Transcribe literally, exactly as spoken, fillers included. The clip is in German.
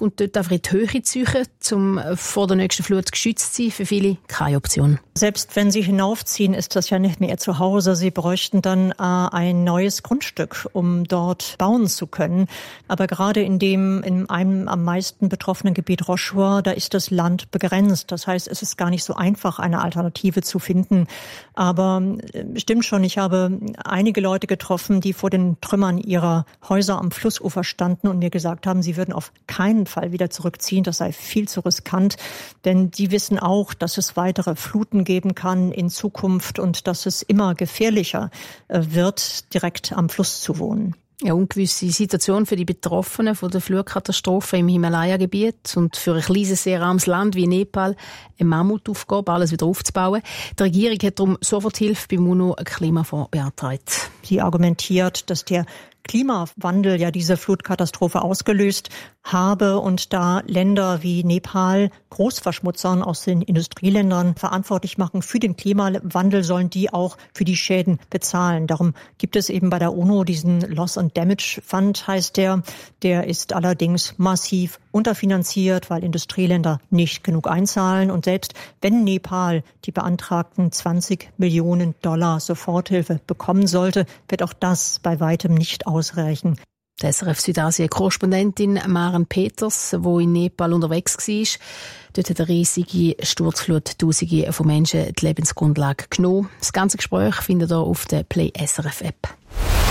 und dort einfach in die Höhe ziehen, um vor der nächsten Flut geschützt zu sein, für viele keine Option. Selbst wenn sie hinaufziehen, ist das ja nicht mehr ihr Zuhause. Sie bräuchten dann äh, ein neues Grundstück, um dort bauen zu können. Aber gerade in dem, in einem am meisten betroffenen Gebiet Rochefort, da ist das Land begrenzt. Das heißt, es ist gar nicht so einfach, eine Alternative zu finden. Aber äh, stimmt schon, ich habe einige Leute getroffen, die vor den Trümmern ihrer Häuser am Flussufer standen und mir gesagt haben, sie würden auf keinen Fall wieder zurückziehen. Das sei viel zu riskant, denn die wissen auch, dass es weitere Fluten geben kann in Zukunft und dass es immer gefährlicher wird, direkt am Fluss zu wohnen. Ja, ungewisse Situation für die Betroffenen von der Flutkatastrophe im Himalaya-Gebiet und für ein kleines, sehr armes Land wie Nepal eine Mammutaufgabe, alles wieder aufzubauen. Die Regierung hat darum Soforthilfe beim UNO-Klimafonds beantragt. Sie argumentiert, dass der Klimawandel ja diese Flutkatastrophe ausgelöst habe und da Länder wie Nepal Großverschmutzern aus den Industrieländern verantwortlich machen für den Klimawandel, sollen die auch für die Schäden bezahlen. Darum gibt es eben bei der UNO diesen Loss and Damage Fund, heißt der. Der ist allerdings massiv unterfinanziert, weil Industrieländer nicht genug einzahlen. Und selbst wenn Nepal die beantragten zwanzig Millionen Dollar Soforthilfe bekommen sollte, wird auch das bei weitem nicht ausreichen. Die S R F Südasien-Korrespondentin Maren Peters, die in Nepal unterwegs war, dort hat eine riesige Sturzflut Tausende von Menschen die Lebensgrundlage genommen. Das ganze Gespräch findet ihr auf der Play S R F App.